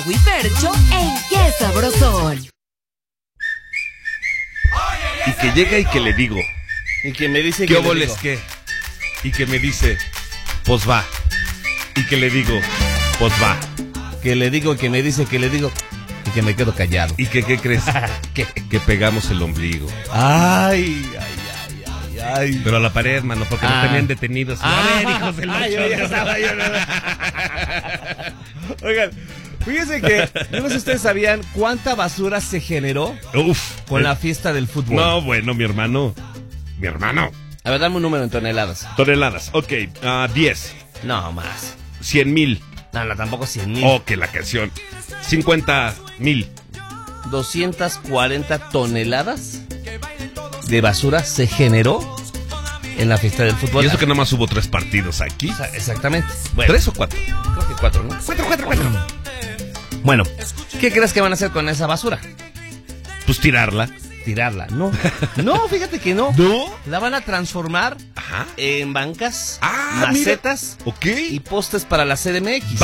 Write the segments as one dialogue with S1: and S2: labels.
S1: Mau y Fercho en Qué Sabrosón.
S2: Y que llega y que le digo.
S3: Y que me dice
S2: ¿Qué
S3: que
S2: óboles qué? Y que me dice, pues va. Y que le digo, pues va.
S3: Que le digo, que me dice, que le digo. Y que me quedo callado.
S2: ¿Y que qué crees? Que pegamos el ombligo.
S3: Ay.
S2: Pero a la pared, mano, porque nos tenían detenidos. A ver, hijos del macho.
S3: Oigan, fíjense que, no sé si ustedes sabían cuánta basura se generó con la fiesta del fútbol.
S2: No, bueno, mi hermano.
S3: A ver, dame un número en toneladas.
S2: Toneladas, ok, 10.
S3: No, más.
S2: 100,000.
S3: No, tampoco 100,000.
S2: Oh, que la canción. 50,000.
S3: 240 toneladas de basura se generó en la fiesta del fútbol.
S2: Y eso que nada más hubo 3 partidos aquí.
S3: O sea, exactamente. Bueno,
S2: 3 o 4.
S3: creo que 4, ¿no? 4. Bueno, ¿qué crees que van a hacer con esa basura?
S2: Pues tirarla.
S3: No, fíjate que no.
S2: ¿No?
S3: La van a transformar
S2: Ajá.
S3: en bancas,
S2: Mira.
S3: macetas
S2: Ok.
S3: y postes para la CDMX.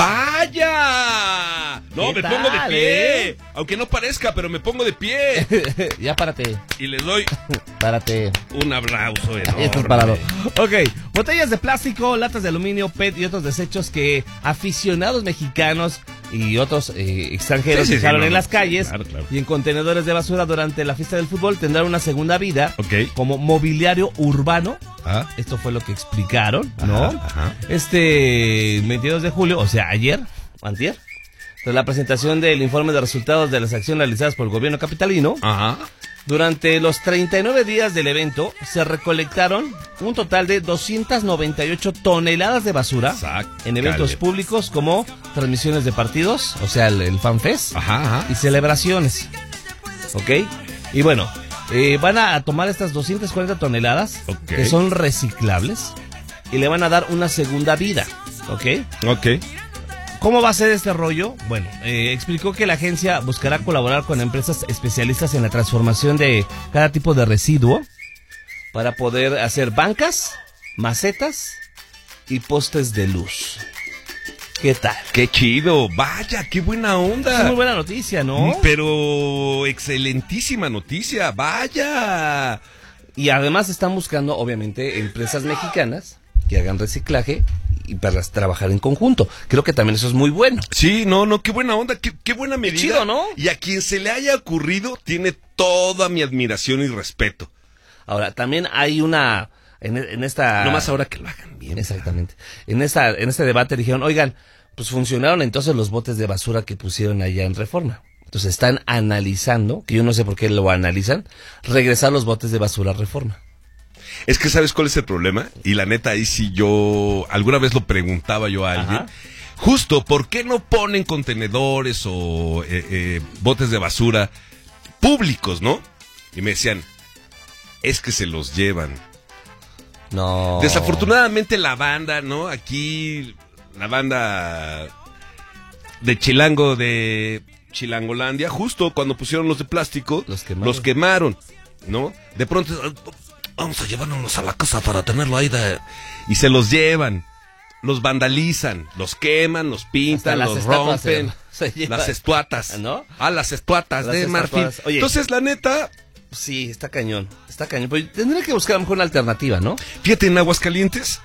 S2: ¡Vaya! No,
S3: ¿Qué
S2: me pongo de
S3: tal,
S2: pie. Aunque no parezca, pero me pongo de pie.
S3: Ya párate.
S2: Y les doy
S3: Párate.
S2: un aplauso
S3: Ya estás
S2: enorme.
S3: parado. Ok, botellas de plástico, latas de aluminio, PET y otros desechos que aficionados mexicanos y otros extranjeros dejaron en las calles
S2: claro.
S3: y en contenedores de basura durante la fiesta del fútbol tendrán una segunda vida como mobiliario urbano. Esto fue lo que explicaron, ¿no?
S2: Ajá.
S3: Este 22 de julio, o sea, ayer, antier, tras la presentación del informe de resultados de las acciones realizadas por el gobierno capitalino.
S2: Ajá.
S3: Durante los 39 días del evento se recolectaron un total de 298 toneladas de basura en eventos públicos como transmisiones de partidos, o sea, el FanFest, y celebraciones. ¿Ok? Y bueno, van a tomar estas 240 toneladas que son reciclables y le van a dar una segunda vida. ¿Ok? ¿Cómo va a ser este rollo? Bueno, explicó que la agencia buscará colaborar con empresas especialistas en la transformación de cada tipo de residuo para poder hacer bancas, macetas y postes de luz. ¿Qué tal?
S2: ¡Qué chido! ¡Vaya, qué buena onda!
S3: Es muy buena noticia, ¿no?
S2: Pero excelentísima noticia, ¡vaya!
S3: Y además están buscando, obviamente, empresas mexicanas que hagan reciclaje y para trabajar en conjunto. Creo que también eso es muy bueno.
S2: Sí, no, qué buena onda, qué buena medida.
S3: Qué chido, ¿no?
S2: Y a quien se le haya ocurrido tiene toda mi admiración y respeto.
S3: Ahora, también hay una... En esta...
S2: No más ahora que lo hagan bien.
S3: Exactamente. En este debate dijeron, oigan, pues funcionaron entonces los botes de basura que pusieron allá en Reforma. Entonces están analizando, que yo no sé por qué lo analizan, regresar los botes de basura a Reforma.
S2: Es que ¿sabes cuál es el problema? Y la neta, ahí sí yo alguna vez lo preguntaba yo a alguien. Justo, ¿por qué no ponen contenedores o botes de basura públicos, no? Y me decían, es que se los llevan.
S3: No.
S2: Desafortunadamente la banda, ¿no? Aquí, la banda de Chilango, de Chilangolandia, justo cuando pusieron los de plástico, los quemaron, ¿no? De pronto, vamos a llevárnoslos a la casa para tenerlo ahí y se los llevan, los vandalizan, los queman, los pintan, los rompen, las estatuas,
S3: ¿no?
S2: Las estatuas de marfil.
S3: Oye,
S2: entonces, la neta...
S3: Sí, está cañón. Pero tendría que buscar a lo mejor una alternativa, ¿no?
S2: Fíjate, en Aguascalientes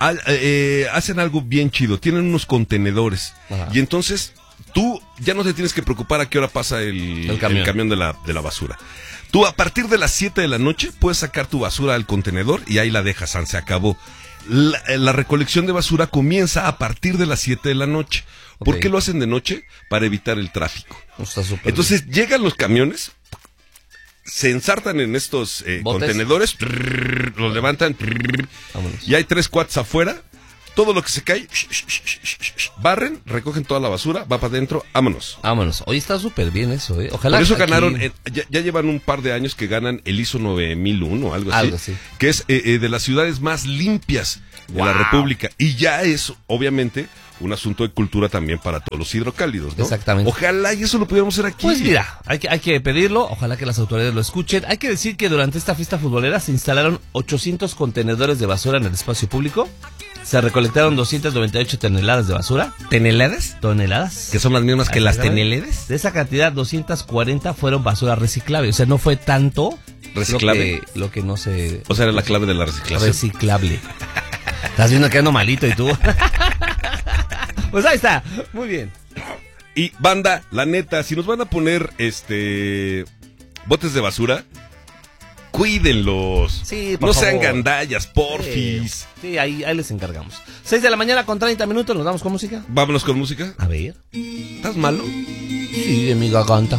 S2: hacen algo bien chido. Tienen unos contenedores. Y entonces tú ya no te tienes que preocupar a qué hora pasa el camión de la basura. Tú a partir de las 7 de la noche puedes sacar tu basura al contenedor y ahí la dejas, se acabó. La recolección de basura comienza a partir de las 7 de la noche. ¿Por qué lo hacen de noche? Para evitar el tráfico.
S3: Está súper
S2: entonces llegan los camiones, se ensartan en estos contenedores, los levantan, y hay 3 cuates afuera, todo lo que se cae, barren, recogen toda la basura, va para adentro, vámonos.
S3: Oye, está súper bien eso, ¿eh? Ojalá.
S2: Por eso ganaron, ya llevan un par de años que ganan el ISO 9001, algo así, que es de las ciudades más limpias de la República, y ya es, obviamente, un asunto de cultura también para todos los hidrocálidos, ¿no?
S3: Exactamente.
S2: Ojalá y eso lo pudiéramos hacer aquí.
S3: Pues mira, hay que pedirlo, ojalá que las autoridades lo escuchen. Hay que decir que durante esta fiesta futbolera se instalaron 800 contenedores de basura en el espacio público, Se recolectaron 298 toneladas de basura.
S2: ¿Toneladas?
S3: Toneladas.
S2: Que son las mismas que las toneladas.
S3: De esa cantidad, 240 fueron basura reciclable. O sea, no fue tanto
S2: reciclable.
S3: Lo que no se...
S2: O sea, era la clave de la reciclación.
S3: Reciclable. Estás viendo que ando malito y tú. Pues ahí está. Muy bien.
S2: Y banda, la neta, si nos van a poner botes de basura, cuídenlos.
S3: Sí,
S2: no sean gandallas, porfis.
S3: Sí, ahí les encargamos. 6 de la mañana con 30 minutos, ¿nos vamos con música?
S2: Vámonos con música.
S3: A ver.
S2: ¿Estás malo?
S3: Sí, de mi garganta.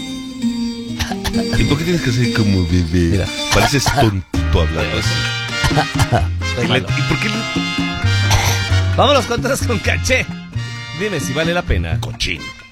S2: ¿Y por qué tienes que ser como bebé?
S3: Mira.
S2: Pareces tontito hablando así. ¿Y por qué
S3: Vámonos con 3 con caché. Dime si vale la pena.
S2: Cochino.